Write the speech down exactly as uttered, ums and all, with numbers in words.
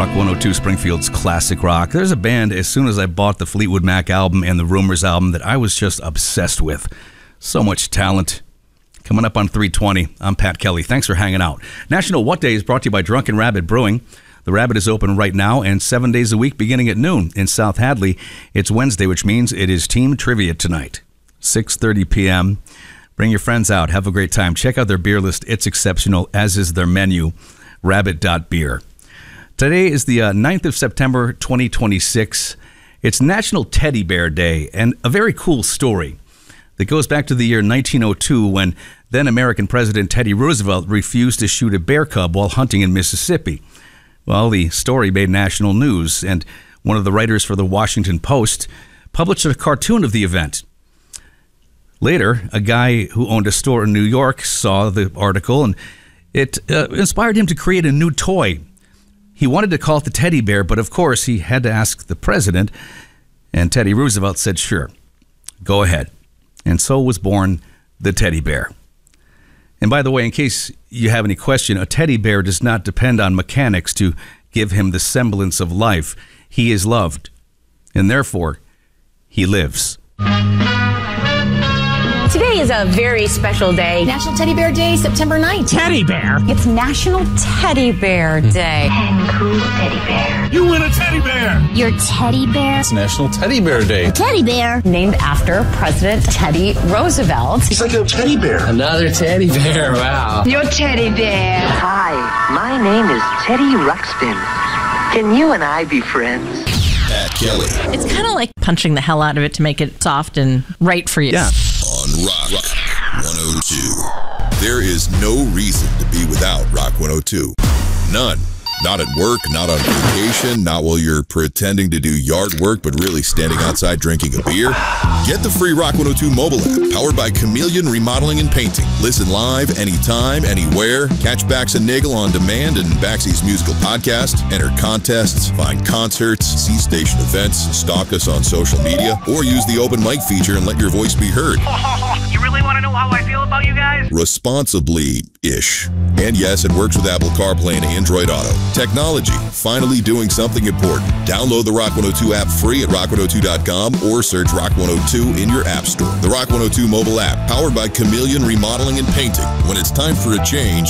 Rock one oh two, Springfield's classic rock. There's a band, as soon as I bought the Fleetwood Mac album and the Rumors album, that I was just obsessed with. So much talent. Coming up on three twenty, I'm Pat Kelly. Thanks for hanging out. National What Day is brought to you by Drunken Rabbit Brewing. The Rabbit is open right now and seven days a week beginning at noon. In South Hadley, it's Wednesday, which means it is team trivia tonight, six thirty p.m. Bring your friends out. Have a great time. Check out their beer list. It's exceptional, as is their menu, rabbit dot beer. Today is the uh, ninth of September, twenty twenty-six. It's National Teddy Bear Day, and a very cool story that goes back to the year nineteen oh two when then American President Teddy Roosevelt refused to shoot a bear cub while hunting in Mississippi. Well, the story made national news, and one of the writers for the Washington Post published a cartoon of the event. Later, a guy who owned a store in New York saw the article, and it uh, inspired him to create a new toy. He wanted to call it the teddy bear, but of course he had to ask the president, and Teddy Roosevelt said, sure, go ahead. And so was born the teddy bear. And by the way, in case you have any question, a teddy bear does not depend on mechanics to give him the semblance of life. He is loved, and therefore, he lives. Today is a very special day. National Teddy Bear Day, September ninth. Teddy Bear? It's National Teddy Bear Day. And cool teddy bear. You win a teddy bear! Your teddy bear? It's National Teddy Bear Day. A teddy bear? Named after President Teddy Roosevelt. He's like a teddy bear. Another teddy bear, wow. Your teddy bear. Hi, my name is Teddy Ruxpin. Can you and I be friends? Pat Kelly. It's kind of like punching the hell out of it to make it soft and right for you. Yeah. On Rock, Rock one oh two. There is no reason to be without Rock one oh two. None. Not at work, not on vacation, not while you're pretending to do yard work, but really standing outside drinking a beer. Get the free Rock one oh two mobile app, powered by Chameleon Remodeling and Painting. Listen live, anytime, anywhere. Catch Bax and Nagel on demand and Baxy's musical podcast. Enter contests, find concerts, see station events, stalk us on social media, or use the open mic feature and let your voice be heard. Oh, you really want to know how I feel about you guys? Responsibly-ish. And yes, it works with Apple CarPlay and Android Auto. Technology, finally doing something important. Download the Rock one oh two app free at rock one oh two dot com or search Rock one oh two in your app store. The Rock one oh two mobile app, powered by Chameleon Remodeling and Painting. When it's time for a change,